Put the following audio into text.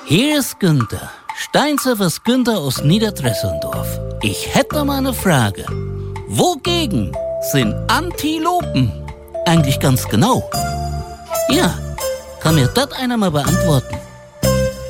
Hier ist Günther. Steinzeugers Günther aus Niederdressendorf. Ich hätte mal eine Frage. Wogegen sind Antilopen eigentlich ganz genau? Ja, kann mir das einer mal beantworten?